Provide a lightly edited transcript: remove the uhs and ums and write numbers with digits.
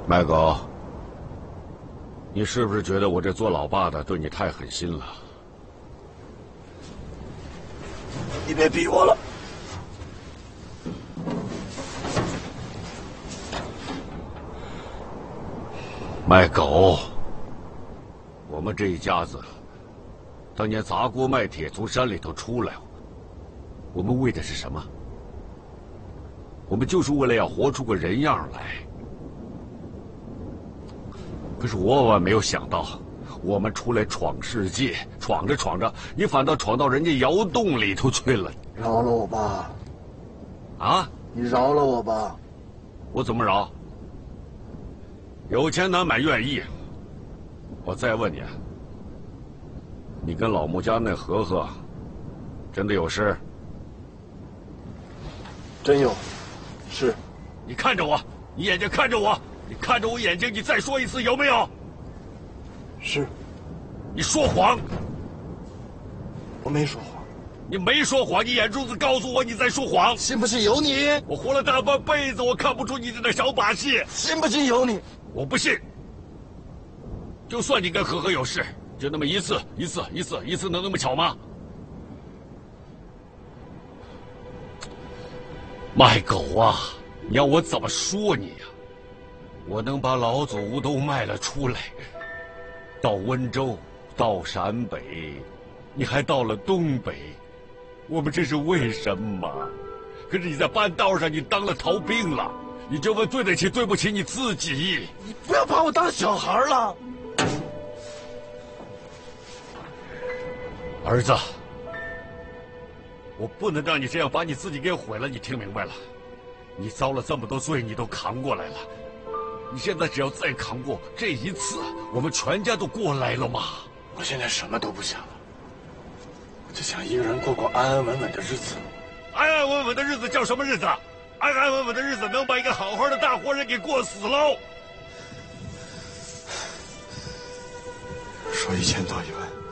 麦狗，你是不是觉得我这做老爸的对你太狠心了？ 你别逼我了。 麦狗，我们这一家子当年砸锅卖铁从山里头出来，我们为的是什么？我们就是为了要活出个人样来。可是我万万没有想到，我们出来闯世界，闯着闯着，你反倒闯到人家窑洞里头去了。 饶了我吧！ 啊！ 你饶了我吧！ 我怎么饶？有钱难买愿意。我再问你，你跟老穆家那和和，真的有事？ 真有，是。 你看着我，你眼睛看着我，你看着我眼睛，你再说一次，有没有？ 是。 你说谎。 我没说谎。 你没说谎，你眼珠子告诉我你在说谎。 信不信由你。 我活了大半辈子，我看不出你这点小把戏。 信不信由你。 我不信。就算你跟和和有事，就那么一次，能那么巧吗？卖狗啊！你要我怎么说你呀？我能把老祖都卖了出来，到温州，到陕北，你还到了东北，我们这是为什么？可是你在半道上，你当了逃兵了，你就问对得起对不起你自己？ 你不要把我当小孩了， 儿子。我不能让你这样把你自己给毁了，你听明白了？你遭了这么多罪，你都扛过来了，你现在只要再扛过这一次，我们全家都过来了嘛。 我现在什么都不想了，我就想一个人过过安安稳稳的日子。 安安稳稳的日子叫什么日子？安安稳稳的日子能把一个好好的大活人给过死喽。 说1000多1万。